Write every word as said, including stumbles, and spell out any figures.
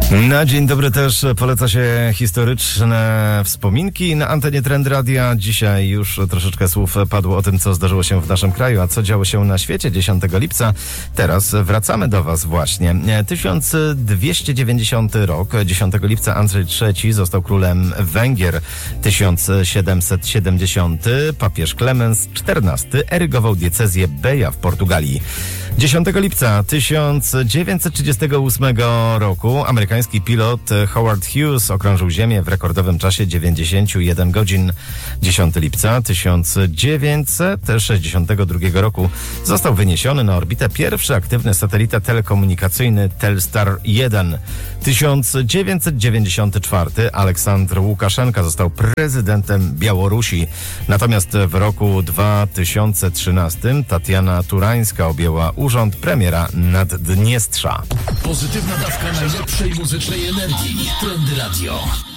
Na dzień dobry też poleca się historyczne wspominki na antenie Trend Radia. Dzisiaj już troszeczkę słów padło o tym, co zdarzyło się w naszym kraju, a co działo się na świecie dziesiątego lipca. Teraz wracamy do Was właśnie. tysiąc dwieście dziewięćdziesiąty rok, dziesiątego lipca Andrzej trzeci został królem Węgier. tysiąc siedemset siedemdziesiąty papież Klemens czternasty erygował diecezję Beja w Portugalii. dziesiątego lipca tysiąc dziewięćset trzydziestego ósmego roku amerykański pilot Howard Hughes okrążył Ziemię w rekordowym czasie dziewięćdziesiąt jeden godzin. dziesiątego lipca tysiąc dziewięćset sześćdziesiątego drugiego roku został wyniesiony na orbitę pierwszy aktywny satelita telekomunikacyjny Telstar jeden. tysiąc dziewięćset dziewięćdziesiąty czwarty Aleksandr Łukaszenka został prezydentem Białorusi. Natomiast w roku dwa tysiące trzynastym Tatiana Turańska objęła urząd premiera Naddniestrza. Pozytywna dawka najlepszej muzycznej energii. Trend Radio.